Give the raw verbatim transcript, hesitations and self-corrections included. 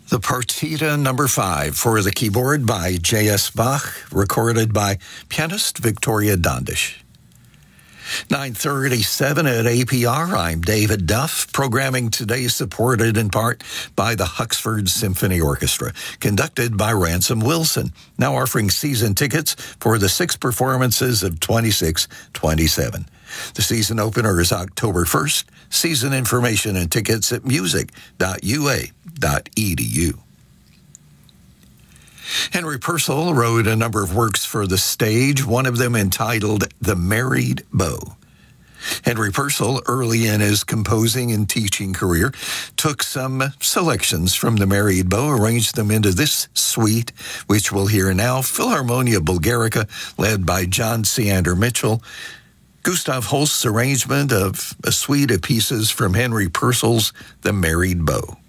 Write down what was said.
The Partita number five for the keyboard by J S. Bach, recorded by pianist Victoria Dondish. nine thirty-seven at A P R, I'm David Duff. Programming today is supported in part by the Huxford Symphony Orchestra, conducted by Ransom Wilson, now offering season tickets for the six performances of twenty-six twenty-seven. The season opener is October first. Season information and tickets at music dot u a dot e d u. Henry Purcell wrote a number of works for the stage, one of them entitled The Married Beau. Henry Purcell, early in his composing and teaching career, took some selections from The Married Beau, arranged them into this suite, which we'll hear now, Philharmonia Bulgarica, led by John Seander Mitchell. Gustav Holst's arrangement of a suite of pieces from Henry Purcell's The Married Beau.